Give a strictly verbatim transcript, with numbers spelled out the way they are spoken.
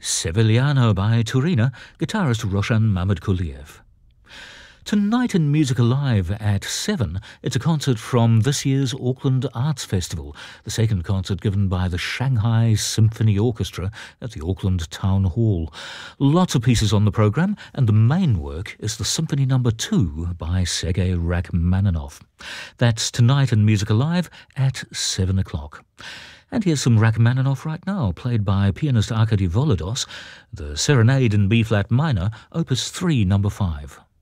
Sevillano by Turina, guitarist Roshan Mamadkuliev. Tonight in Music Alive at seven, it's a concert from this year's Auckland Arts Festival, the second concert given by the Shanghai Symphony Orchestra at the Auckland Town Hall. Lots of pieces on the programme, and the main work is the Symphony Number two by Sergei Rachmaninoff. That's tonight in Music Alive at seven o'clock. And here's some Rachmaninoff right now, played by pianist Arkady Volodos, the Serenade in B-flat minor, opus three, number five.